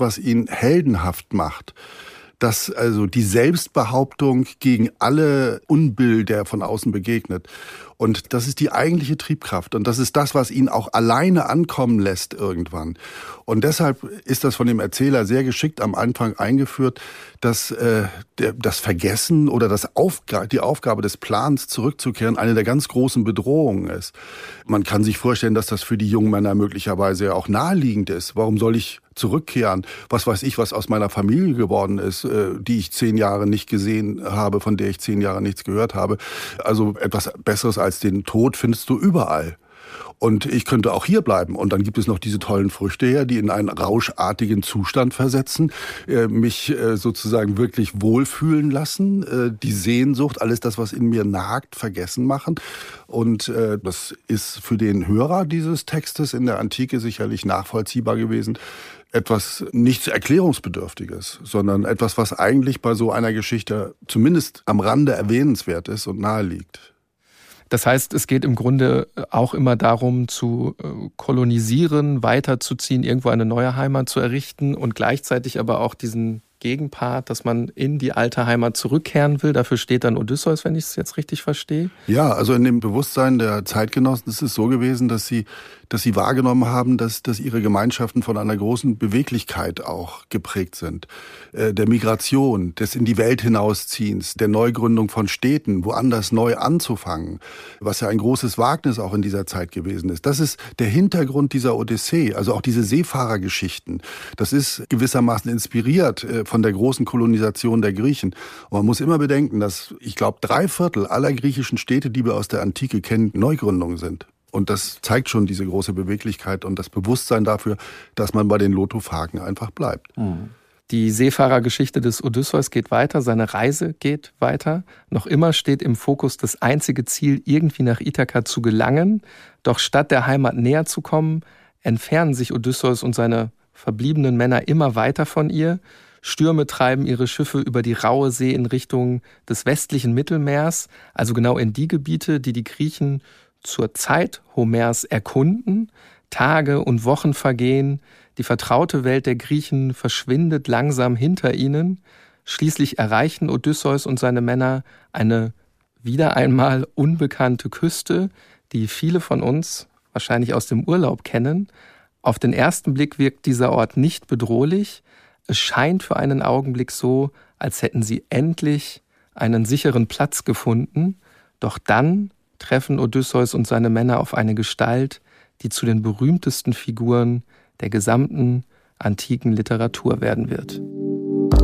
was ihn heldenhaft macht. Das, also die Selbstbehauptung gegen alle Unbill, der von außen begegnet. Und das ist die eigentliche Triebkraft. Und das ist das, was ihn auch alleine ankommen lässt irgendwann. Und deshalb ist das von dem Erzähler sehr geschickt am Anfang eingeführt, dass das Vergessen oder die Aufgabe des Plans zurückzukehren eine der ganz großen Bedrohungen ist. Man kann sich vorstellen, dass das für die jungen Männer möglicherweise auch naheliegend ist. Warum soll ich zurückkehren? Was weiß ich, was aus meiner Familie geworden ist, die ich 10 Jahre nicht gesehen habe, von der ich 10 Jahre nichts gehört habe. Also etwas Besseres als den Tod findest du überall. Und ich könnte auch hier bleiben. Und dann gibt es noch diese tollen Früchte her, die in einen rauschartigen Zustand versetzen, mich sozusagen wirklich wohlfühlen lassen, die Sehnsucht, alles das, was in mir nagt, vergessen machen. Und das ist für den Hörer dieses Textes in der Antike sicherlich nachvollziehbar gewesen. Etwas nichts Erklärungsbedürftiges, sondern etwas, was eigentlich bei so einer Geschichte zumindest am Rande erwähnenswert ist und naheliegt. Das heißt, es geht im Grunde auch immer darum, zu kolonisieren, weiterzuziehen, irgendwo eine neue Heimat zu errichten und gleichzeitig aber auch diesen Gegenpart, dass man in die alte Heimat zurückkehren will. Dafür steht dann Odysseus, wenn ich es jetzt richtig verstehe. Ja, also in dem Bewusstsein der Zeitgenossen ist es so gewesen, dass sie wahrgenommen haben, dass ihre Gemeinschaften von einer großen Beweglichkeit auch geprägt sind. Der Migration, des in die Welt hinausziehens, der Neugründung von Städten, woanders neu anzufangen, was ja ein großes Wagnis auch in dieser Zeit gewesen ist. Das ist der Hintergrund dieser Odyssee, also auch diese Seefahrergeschichten. Das ist gewissermaßen inspiriert von der großen Kolonisation der Griechen. Und man muss immer bedenken, dass, ich glaube, 3/4 aller griechischen Städte, die wir aus der Antike kennen, Neugründungen sind. Und das zeigt schon diese große Beweglichkeit und das Bewusstsein dafür, dass man bei den Lotophagen einfach bleibt. Die Seefahrergeschichte des Odysseus geht weiter, seine Reise geht weiter. Noch immer steht im Fokus das einzige Ziel, irgendwie nach Ithaka zu gelangen. Doch statt der Heimat näher zu kommen, entfernen sich Odysseus und seine verbliebenen Männer immer weiter von ihr. Stürme treiben ihre Schiffe über die raue See in Richtung des westlichen Mittelmeers, also genau in die Gebiete, die die Griechen zur Zeit Homers erkunden. Tage und Wochen vergehen, die vertraute Welt der Griechen verschwindet langsam hinter ihnen. Schließlich erreichen Odysseus und seine Männer eine wieder einmal unbekannte Küste, die viele von uns wahrscheinlich aus dem Urlaub kennen. Auf den ersten Blick wirkt dieser Ort nicht bedrohlich. Es scheint für einen Augenblick so, als hätten sie endlich einen sicheren Platz gefunden. Doch dann treffen Odysseus und seine Männer auf eine Gestalt, die zu den berühmtesten Figuren der gesamten antiken Literatur werden wird.